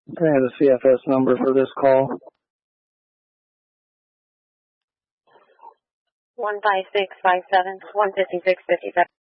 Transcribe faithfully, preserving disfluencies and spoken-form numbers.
Can I have the C F S number for this call? One five six five seven one fifty six fifty seven.